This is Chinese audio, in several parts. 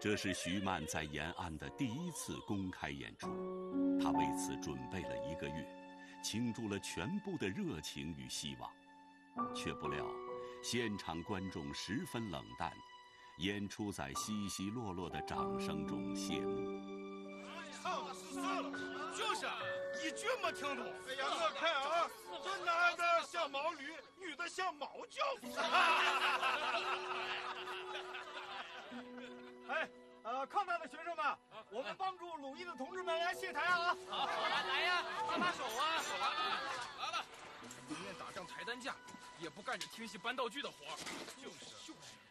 这是徐曼在延安的第一次公开演出，他为此准备了1个月，倾注了全部的热情与希望，却不料现场观众十分冷淡，演出在稀稀落落的掌声中谢幕。 算了，就是一句没听懂。哎呀，我看啊，这男的像毛驴，女的像毛教子。 哎，抗战的学生们，我们帮助鲁艺的同志们来卸台啊！ 好，来呀，搭把手啊！来了，宁愿打上抬担架，也不干这听戏搬道具的活。就是。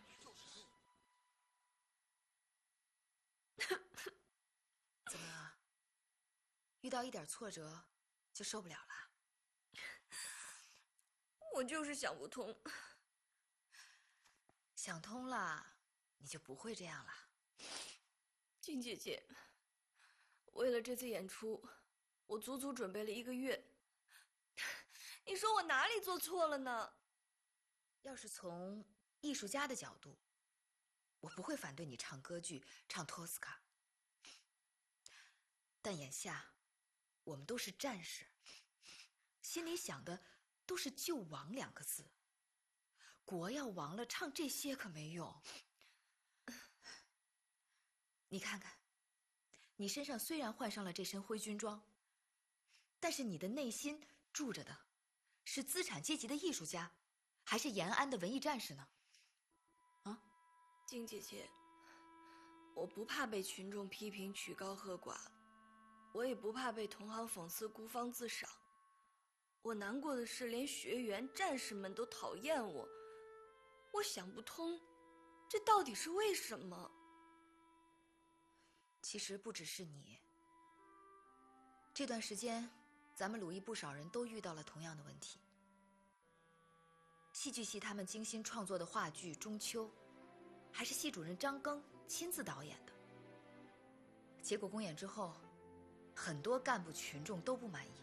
怎么了？遇到一点挫折就受不了了？ 我就是想不通。 想通了，你就不会这样了。 静姐姐，为了这次演出，我足足准备了1个月。你说我哪里做错了呢？ 要是从艺术家的角度，我不会反对你唱歌剧，唱托斯卡。但眼下，我们都是战士，心里想的都是救亡2个字。国要亡了，唱这些可没用。你看看，你身上虽然换上了这身灰军装，但是你的内心住着的是资产阶级的艺术家，还是延安的文艺战士呢？啊， 静姐姐，我不怕被群众批评曲高和寡，我也不怕被同行讽刺孤芳自赏。我难过的是，连学员、战士们都讨厌我。我想不通，这到底是为什么？ 其实不只是你，这段时间，咱们鲁艺不少人都遇到了同样的问题。戏剧系他们精心创作的话剧《中秋》，还是系主任张庚亲自导演的。结果公演之后，很多干部群众都不满意。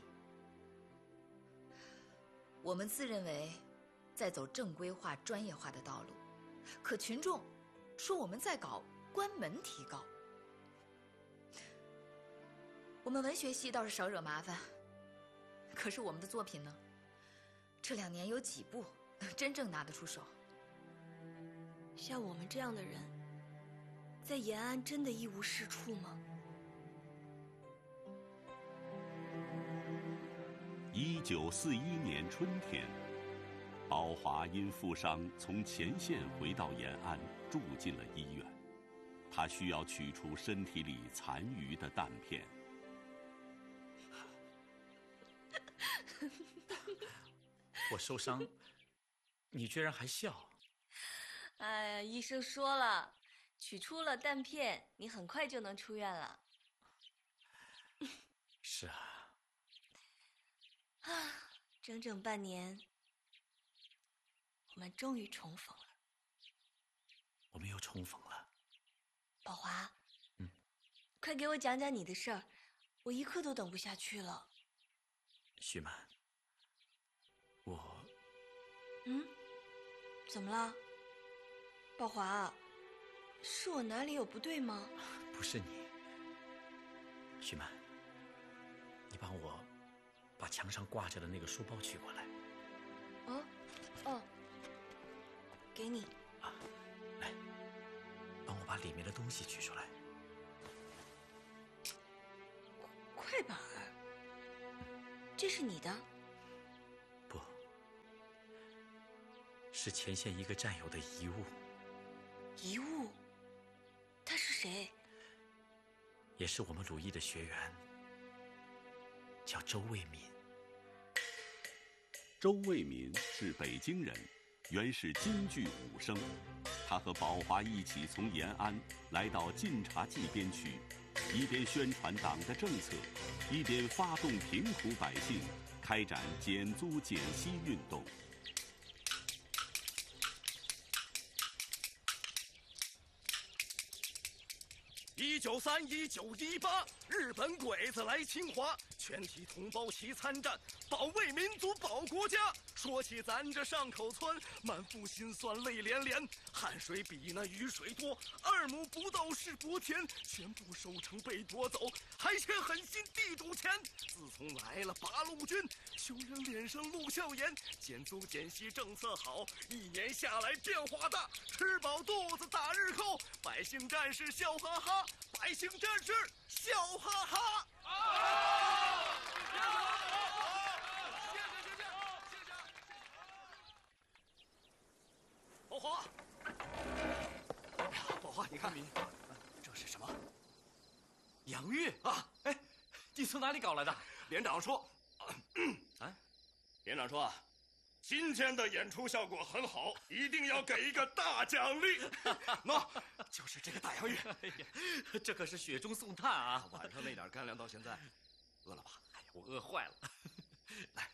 我们自认为在走正规化、专业化的道路，可群众说我们在搞关门提高。我们文学系倒是少惹麻烦，可是我们的作品呢？这2年有几部能真正拿得出手？ 像我们这样的人，在延安真的一无是处吗 ？1941年春天，宝华因负伤从前线回到延安，住进了医院。他需要取出身体里残余的弹片。 我受伤，你居然还笑？ 哎呀，医生说了，取出了弹片，你很快就能出院了。 是啊。 整整半年，我们终于重逢了。 我们又重逢了。 宝华，快给我讲讲你的事儿，我一刻都等不下去了。 徐曼， 怎么了？宝华，是我哪里有不对吗？ 不是你，徐曼，你帮我把墙上挂着的那个书包取过来。 给你。 来，帮我把里面的东西取出来。 快板儿，这是你的？ 不，是前线一个战友的遗物。 遗物？他是谁？ 也是我们鲁艺的学员，叫周卫民。 周卫民是北京人，原是京剧武生。他和宝华一起从延安来到晋察冀边区，一边宣传党的政策，一边发动贫苦百姓开展减租减息运动。 1931、1918，日本鬼子来侵华， 全体同胞齐参战，保卫民族，保国家。说起咱这上口村，满腹心酸泪连连，汗水比那雨水多，2亩不到是国田，全部收成被夺走，还欠狠心地主钱。自从来了八路军，穷人脸上露笑颜，减租减息政策好，1年下来变化大，吃饱肚子打日扣，百姓战士笑哈哈，百姓战士笑哈哈。宝华，哎呀，宝华，你看，这是什么？ 洋芋啊！哎，你从哪里搞来的？ 连长说，连长说啊，今天的演出效果很好，一定要给一个大奖励。喏，就是这个大洋芋。 哎呀，这可是雪中送炭啊！ 晚上那点干粮到现在，饿了吧？ 哎呀，我饿坏了。 来，